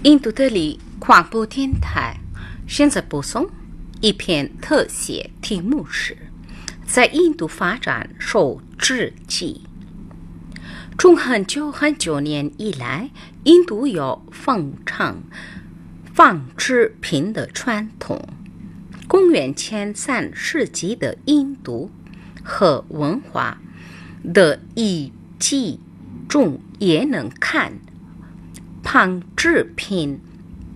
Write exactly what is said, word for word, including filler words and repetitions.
印度德里广播电台现在播送一篇特写，题目是在印度发展受制记。从很久很久年以来，印度有奉承纺织品的传统。公元前三世纪的印度和文化的遗迹中也能看纺织品